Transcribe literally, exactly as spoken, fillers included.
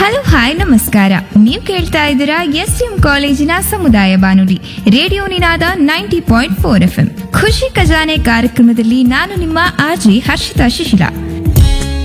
Hello hi ನಮಸ್ಕಾರ. ನೀವು ಕೇಳ್ತಾ ಇದ್ದೀರಾ ಎಸ್ ಎಂ ಕಾಲೇಜಿನ ಸಮುದಾಯ ಬಾನುಲಿ ರೇಡಿಯೋ ನಿನಾದ ninety point four F M. ಖುಷಿ ಖಜಾನೆ ಕಾರ್ಯಕ್ರಮದಲ್ಲಿ ನಾನು ನಿಮ್ಮ ಆರ್ಜಿ ಹರ್ಷಿತಾ ಶಿಶಿಲ.